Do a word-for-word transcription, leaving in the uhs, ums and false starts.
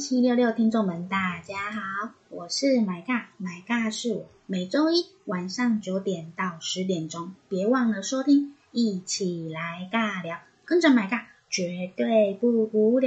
七六六听众们，大家好，我是买尬，买尬是我，每周一晚上九点到十点钟，别忘了收听，一起来尬聊，跟着买尬绝对不无聊。